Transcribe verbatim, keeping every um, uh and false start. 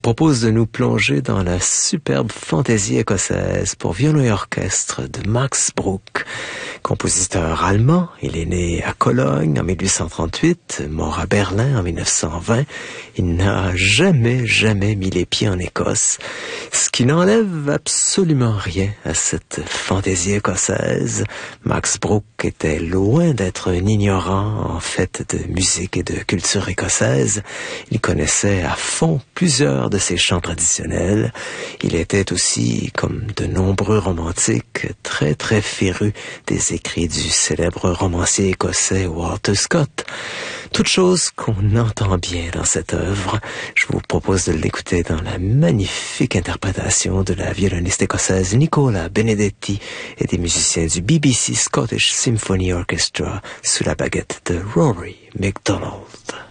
propose de nous plonger dans la superbe fantaisie écossaise pour violon et orchestre de Max Bruch. Compositeur allemand, il est né à Cologne en dix-huit cent trente-huit, mort à Berlin en dix-neuf cent vingt. Il n'a jamais, jamais mis les pieds en Écosse, ce qui n'enlève absolument rien à cette fantaisie écossaise. Max Bruch était loin d'être un ignorant en fait de musique et de culture écossaise. Il connaissait à fond plusieurs de ses chants traditionnels. Il était aussi, comme de nombreux romantiques, très très féru des écrits du célèbre romancier écossais Walter Scott. Toute chose qu'on entend bien dans cette œuvre. Je vous propose de l'écouter dans la magnifique interprétation de la violoniste écossaise Nicola Benedetti et des musiciens du B B C Scottish Symphony Orchestra sous la baguette de Rory MacDonald.